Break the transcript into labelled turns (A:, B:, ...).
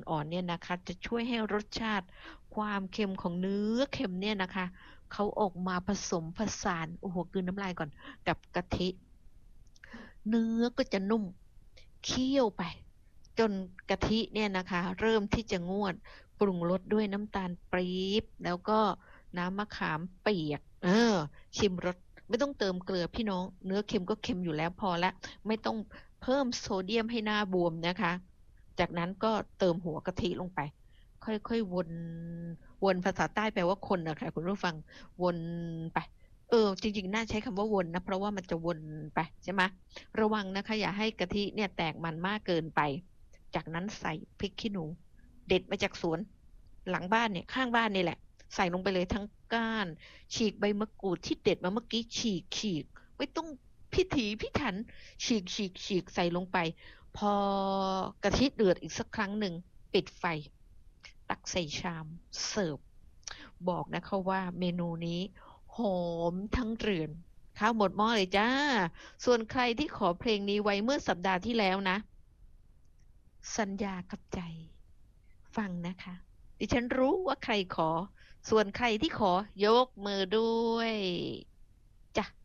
A: อ่อนๆเนี่ยนะคะจะช่วยให้รสชาติความเค็มของเนื้อเค็มเนี่ยนะคะเขาออกมาผสมผสานโอ้โหกลืนน้ำลายก่อนกับกะทิเนื้อก็จะนุ่มเคี่ยวไปจนกะทิเนี่ยนะคะเริ่มที่จะงวดปรุงรสด้วยน้ำตาลปี๊บแล้วก็น้ำมะขามเปียกชิมรสไม่ต้องเติมเกลือพี่น้องเนื้อเค็มก็เค็มอยู่แล้วพอละไม่ต้องเพิ่มโซเดียมให้หน้าบวมนะคะจากนั้นก็เติมหัวกะทิลงไปค่อยๆวนภาษาใต้แปลว่าคนนะคะคุณผู้ฟังวนไปจริงๆน่าใช้คำว่าวนนะเพราะว่ามันจะวนไปใช่ไหมระวังนะคะอย่าให้กะทิเนี่ยแตกมันมากเกินไปจากนั้นใส่พริกขี้หนูเด็ดมาจากสวนหลังบ้านเนี่ยข้างบ้านนี่แหละใส่ลงไปเลยทั้งก้านฉีกใบมะกรูดที่เด็ดมาเมื่อกี้ฉีกไม่ต้องพิถีพิถันฉีกใส่ลงไปพอกะทิเดือดอีกสักครั้งหนึ่งปิดไฟตักใส่ชามเสิร์ฟบอกนะคะว่าเมนูนี้หอมทั้งเรือนข้าวหมดหม้อเลยจ้าส่วนใครที่ขอเพลงนี้ไว้เมื่อสัปดาห์ที่แล้วนะสัญญากับใจฟังนะคะดิฉันรู้ว่าใครขอส่วนใครที่ขอยกมือด้วยจ้ะ